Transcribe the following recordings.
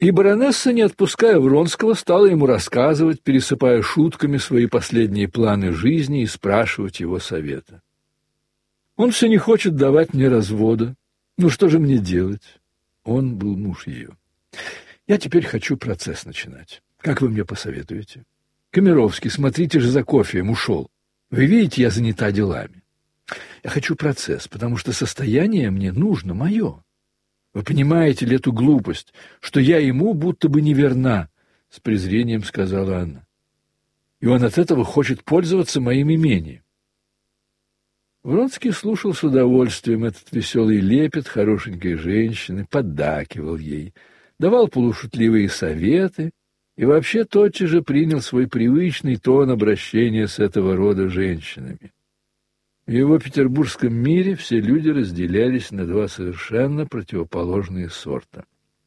И баронесса, не отпуская Вронского, стала ему рассказывать, пересыпая шутками свои последние планы жизни и спрашивать его совета. Он все не хочет давать мне развода. Ну что же мне делать? Он был муж ее. Я теперь хочу процесс начинать. Как вы мне посоветуете? Комаровский, смотрите же за кофеем, ушел. Вы видите, я занята делами. Я хочу процесс, потому что состояние мне нужно мое. Вы понимаете ли эту глупость, что я ему будто бы неверна, с презрением сказала она. И он от этого хочет пользоваться моим имением. Вронский слушал с удовольствием этот веселый лепет хорошенькой женщины, поддакивал ей, давал полушутливые советы и вообще тотчас же принял свой привычный тон обращения с этого рода женщинами. В его петербургском мире все люди разделялись на два совершенно противоположные сорта.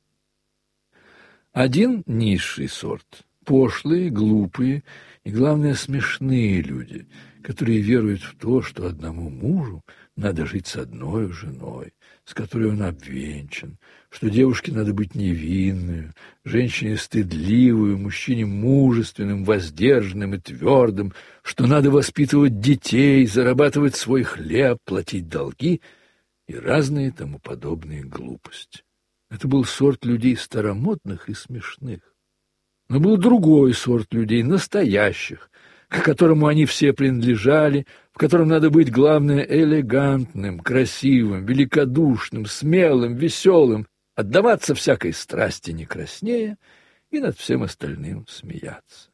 Один низший сорт — пошлые, глупые и, главное, смешные люди, которые веруют в то, что одному мужу надо жить с одной женой, с которой он обвенчан, что девушке надо быть невинной, женщине стыдливой, мужчине мужественным, воздержанным и твердым, что надо воспитывать детей, зарабатывать свой хлеб, платить долги и разные тому подобные глупости. Это был сорт людей старомодных и смешных. Но был другой сорт людей, настоящих, к которому они все принадлежали, в котором надо быть, главное, элегантным, красивым, великодушным, смелым, веселым, отдаваться всякой страсти не краснея и над всем остальным смеяться.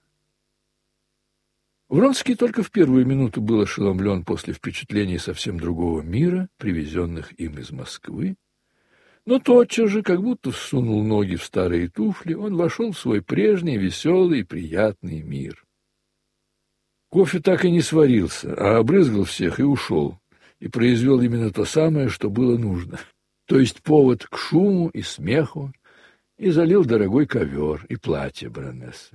Вронский только в первую минуту был ошеломлен после впечатлений совсем другого мира, привезенных им из Москвы, но тотчас же, как будто всунул ноги в старые туфли, он вошел в свой прежний веселый и приятный мир. Кофе так и не сварился, а обрызгал всех и ушел, и произвел именно то самое, что было нужно, то есть повод к шуму и смеху, и залил дорогой ковер и платье баронессы.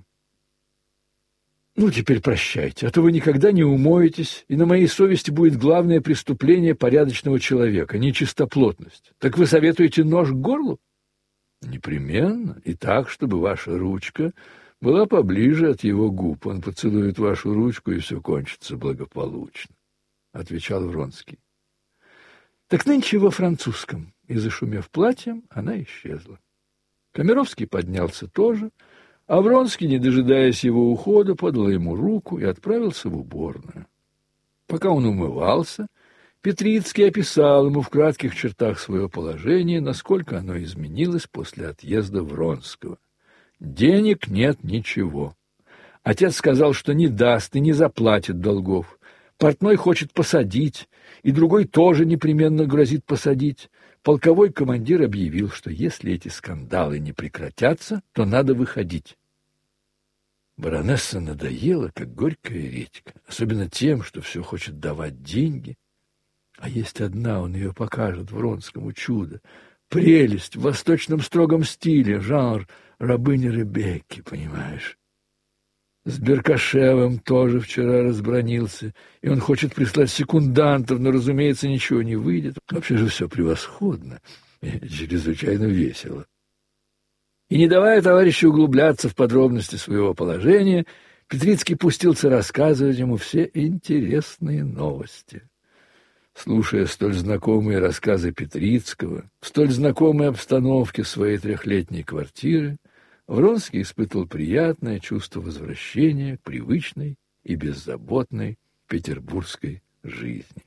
Ну, теперь прощайте, а то вы никогда не умоетесь, и на моей совести будет главное преступление порядочного человека — нечистоплотность. Так вы советуете нож к горлу? Непременно, и так, чтобы ваша ручка была поближе от его губ. Он поцелует вашу ручку, и все кончится благополучно, — отвечал Вронский. Так нынче во французском, и, зашумев платьем, она исчезла. Комаровский поднялся тоже, а Вронский, не дожидаясь его ухода, подал ему руку и отправился в уборную. Пока он умывался, Петрицкий описал ему в кратких чертах свое положение, насколько оно изменилось после отъезда Вронского. Денег нет ничего. Отец сказал, что не даст и не заплатит долгов. Портной хочет посадить, и другой тоже непременно грозит посадить. Полковой командир объявил, что если эти скандалы не прекратятся, то надо выходить. Баронесса надоела, как горькая редька, особенно тем, что все хочет давать деньги. А есть одна, он ее покажет Вронскому, чудо. Прелесть в восточном строгом стиле, жанр рабыни Ребекки, понимаешь? С Беркашевым тоже вчера разбранился, и он хочет прислать секундантов, но, разумеется, ничего не выйдет. Вообще же все превосходно и чрезвычайно весело. И, не давая товарищу углубляться в подробности своего положения, Петрицкий пустился рассказывать ему все интересные новости. Слушая столь знакомые рассказы Петрицкого, в столь знакомой обстановке своей трехлетней квартиры, Вронский испытывал приятное чувство возвращения к привычной и беззаботной петербургской жизни.